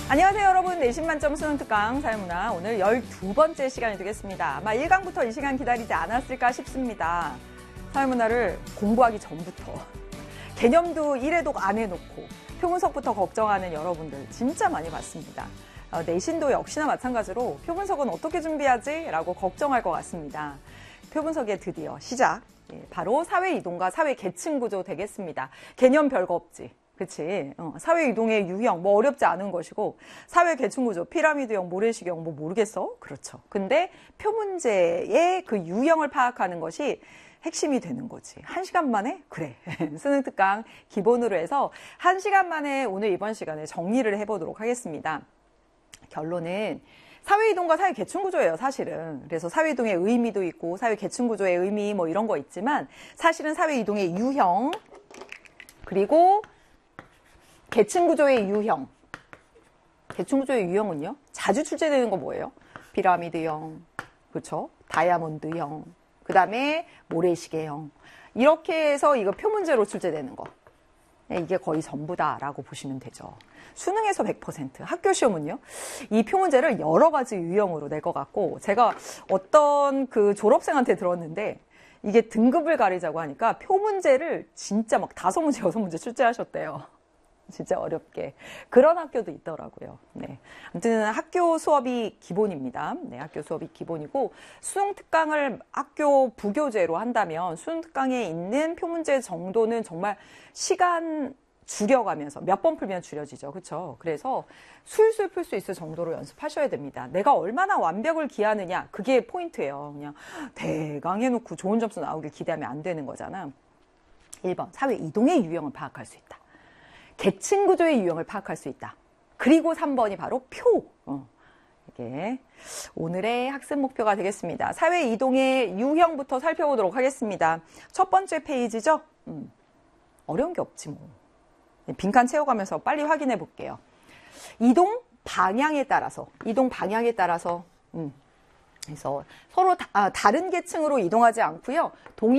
안녕하세요 여러분. 내신 만점 수능 특강 사회문화 오늘 12번째 시간이 되겠습니다. 아마 1강부터 이 시간 기다리지 않았을까 싶습니다. 사회문화를 공부하기 전부터 개념도 1회독 안 해놓고 표분석부터 걱정하는 여러분들 진짜 많이 봤습니다. 내신도 역시나 마찬가지로 표분석은 어떻게 준비하지? 라고 걱정할 것 같습니다. 표분석의 드디어 시작. 바로 사회이동과 사회계층구조 되겠습니다. 개념 별거 없지. 그치? 사회이동의 유형, 뭐 어렵지 않은 것이고, 사회계층구조, 피라미드형, 모래시계형, 뭐 모르겠어? 그렇죠. 근데 표문제의 그 유형을 파악하는 것이 핵심이 되는 거지. 1시간 만에? 그래. 수능 특강 기본으로 해서 1시간 만에 오늘 이번 시간에 정리를 해보도록 하겠습니다. 결론은 사회이동과 사회계층구조예요, 사실은. 그래서 사회이동의 의미도 있고, 사회계층구조의 의미 뭐 이런 거 있지만, 사실은 사회이동의 유형, 그리고 계층구조의 유형. 계층구조의 유형은요? 자주 출제되는 거 뭐예요? 피라미드형, 그렇죠? 다이아몬드형, 그 다음에 모래시계형. 이렇게 해서 이거 표문제로 출제되는 거. 이게 거의 전부다라고 보시면 되죠. 수능에서 100%, 학교 시험은요? 이 표문제를 여러 가지 유형으로 낼 것 같고, 제가 어떤 그 졸업생한테 들었는데, 이게 등급을 가리자고 하니까 표문제를 진짜 막 5문제, 6문제 출제하셨대요. 진짜 어렵게. 그런 학교도 있더라고요. 네. 아무튼 학교 수업이 기본입니다. 네, 학교 수업이 기본이고, 수능 특강을 학교 부교재로 한다면 수능 특강에 있는 표문제 정도는 정말 시간 줄여가면서 몇 번 풀면 줄여지죠. 그렇죠? 그래서 술술 풀 수 있을 정도로 연습하셔야 됩니다. 내가 얼마나 완벽을 기하느냐, 그게 포인트예요. 그냥 대강 해놓고 좋은 점수 나오길 기대하면 안 되는 거잖아. 1번, 사회 이동의 유형을 파악할 수 있다. 계층 구조의 유형을 파악할 수 있다. 그리고 3번이 바로 표. 이게 오늘의 학습 목표가 되겠습니다. 사회 이동의 유형부터 살펴보도록 하겠습니다. 첫 번째 페이지죠. 어려운 게 없지 뭐. 빈칸 채워가면서 빨리 확인해 볼게요. 이동 방향에 따라서 그래서 서로 다른 계층으로 이동하지 않고요.